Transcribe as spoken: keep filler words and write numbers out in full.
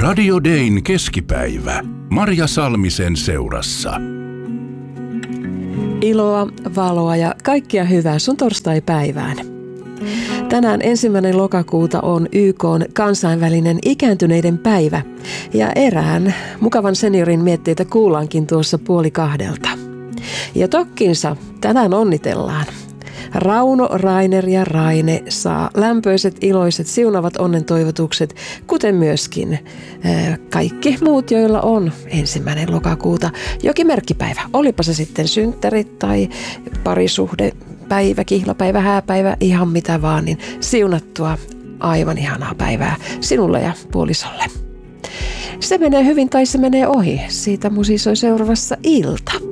Radio Dayn keskipäivä. Marja Salmisen seurassa. Iloa, valoa ja kaikkia hyvää sun torstaipäivään. Tänään ensimmäinen lokakuuta on Y K:n kansainvälinen ikääntyneiden päivä ja erään mukavan seniorin mietteitä kuullaankin tuossa puoli kahdelta. Ja tokkinsa tänään onnitellaan. Rauno, Rainer ja Raine saa lämpöiset, iloiset, siunavat onnentoivotukset, kuten myöskin ää, kaikki muut, joilla on ensimmäinen lokakuuta jokin merkkipäivä. Olipa se sitten synttärit tai parisuhdepäivä, kihlapäivä, hääpäivä, ihan mitä vaan, niin siunattua aivan ihanaa päivää sinulle ja puolisolle. Se menee hyvin tai se menee ohi. Siitä musisoi seuraavassa ilta.